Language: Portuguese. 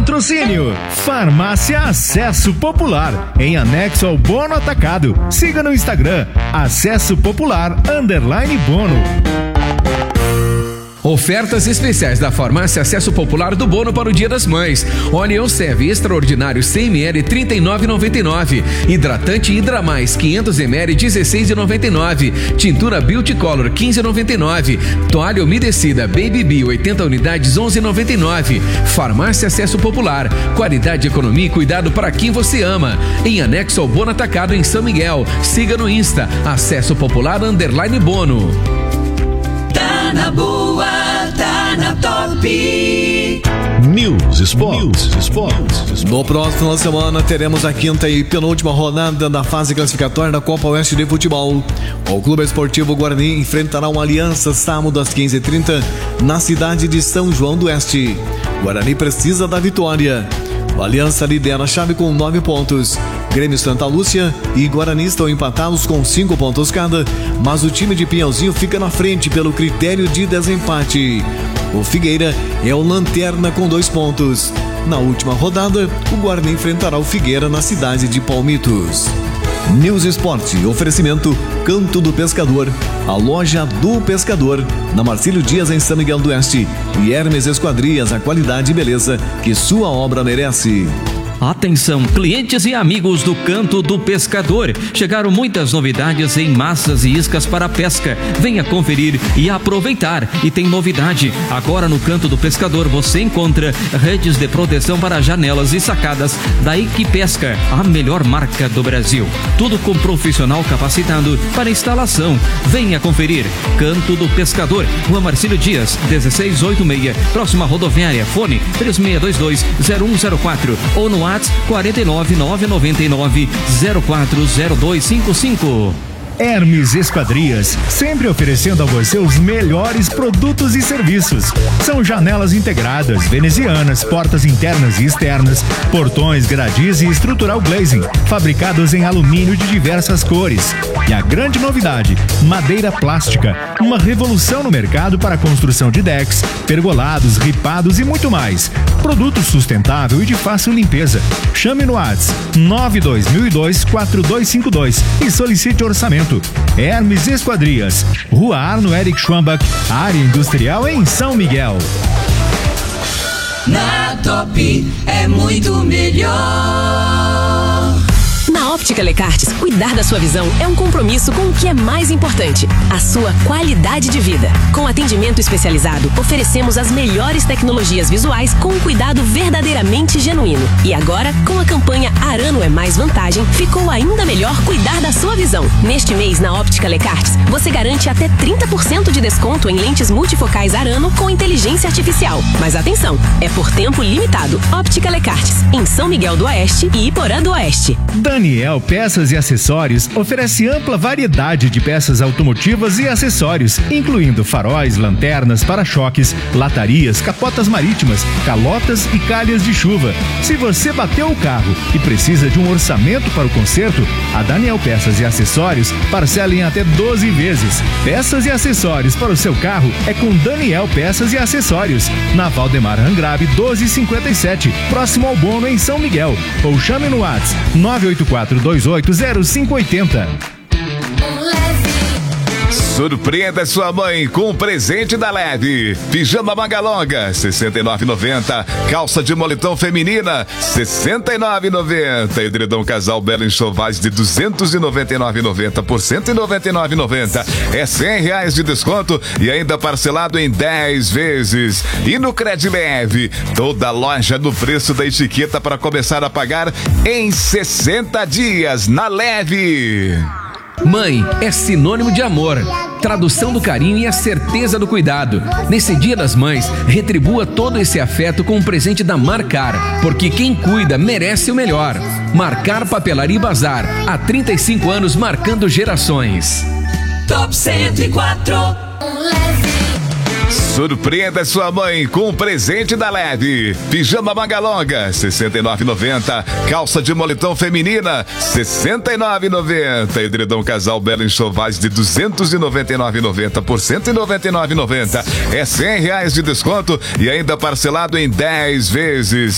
Patrocínio Farmácia Acesso Popular, em anexo ao Bono Atacado. Siga no Instagram Acesso Popular _Bono. Ofertas especiais da Farmácia Acesso Popular do Bono para o Dia das Mães. Óleo Seve extraordinário 100 ml, R$ 39,99. Hidratante Hidra Mais 500 ml, R$ 16,99. Tintura Beauty Color 15,99. Toalha umedecida Baby Bee 80 unidades, R$ 11,99. Farmácia Acesso Popular. Qualidade, economia e cuidado para quem você ama. Em anexo ao Bono Atacado em São Miguel. Siga no Insta Acesso Popular _Bono. Tá na boa, tá na top. News Esportes. No próximo final de semana teremos a quinta e penúltima rodada da fase classificatória da Copa Oeste de Futebol. O Clube Esportivo Guarani enfrentará uma Aliança sábado às 15h30 na cidade de São João do Oeste. Guarani precisa da vitória. O Aliança lidera a chave com 9 pontos. Grêmio Santa Lúcia e Guarani estão empatados com 5 pontos cada, mas o time de Pinhalzinho fica na frente pelo critério de desempate. O Figueira é o lanterna com 2 pontos. Na última rodada, o Guarani enfrentará o Figueira na cidade de Palmitos. News Esporte, oferecimento Canto do Pescador, a loja do pescador, na Marcílio Dias em São Miguel do Oeste, e Hermes Esquadrias, a qualidade e beleza que sua obra merece. Atenção, clientes e amigos do Canto do Pescador. Chegaram muitas novidades em massas e iscas para pesca. Venha conferir e aproveitar. E tem novidade. Agora no Canto do Pescador você encontra redes de proteção para janelas e sacadas da Equipesca, a melhor marca do Brasil. Tudo com profissional capacitado para instalação. Venha conferir. Canto do Pescador, Rua Marcílio Dias, 1686, próxima rodoviária. Fone 3622-0104 ou no WhatsApp 49999040255. Hermes Esquadrias, sempre oferecendo a você os melhores produtos e serviços. São janelas integradas, venezianas, portas internas e externas, portões, gradis e estrutural glazing, fabricados em alumínio de diversas cores. E a grande novidade, madeira plástica, uma revolução no mercado para a construção de decks, pergolados, ripados e muito mais. Produto sustentável e de fácil limpeza. Chame no WhatsApp 92002-4252 e solicite orçamento. Hermes Esquadrias, Rua Arno Eric Schwambach, área industrial em São Miguel. Na Top é muito melhor. Na Óptica Lecartes, cuidar da sua visão é um compromisso com o que é mais importante, a sua qualidade de vida. Com atendimento especializado, oferecemos as melhores tecnologias visuais com um cuidado verdadeiramente genuíno. E agora, com a campanha Arano é Mais Vantagem, ficou ainda melhor cuidar da sua visão. Neste mês, na Óptica Lecartes, você garante até 30% de desconto em lentes multifocais Arano com inteligência artificial. Mas atenção, é por tempo limitado. Óptica Lecartes, em São Miguel do Oeste e Iporã do Oeste. Daniel Peças e Acessórios oferece ampla variedade de peças automotivas e acessórios, incluindo faróis, lanternas, para-choques, latarias, capotas marítimas, calotas e calhas de chuva. Se você bateu o carro e precisa de um orçamento para o conserto, a Daniel Peças e Acessórios parcela em até 12 vezes. Peças e acessórios para o seu carro é com Daniel Peças e Acessórios, na Valdemar Angrabe 1257, próximo ao Bono em São Miguel. Ou chame no WhatsApp 984280580. Surpreenda sua mãe com um presente da Leve. Pijama manga longa, R$ 69,90. Calça de moletom feminina, R$ 69,90. Edredom casal Belo Enxovais de R$ 299,90 por R$ 199,90. É R$100 de desconto e ainda parcelado em 10 vezes. E no Credileve, toda loja no preço da etiqueta para começar a pagar em 60 dias na Leve. Mãe é sinônimo de amor, tradução do carinho e a certeza do cuidado. Nesse Dia das Mães, retribua todo esse afeto com um presente da Marcar, porque quem cuida merece o melhor. Marcar Papelaria e Bazar, há 35 anos marcando gerações. Top 104. Surpreenda sua mãe com um presente da Leve. Pijama manga longa, R$ 69,90. Calça de moletom feminina, R$ 69,90. Edredom casal Belo Enxovais de R$ 299,90 por R$ 199,90. É R$100 de desconto e ainda parcelado em 10 vezes.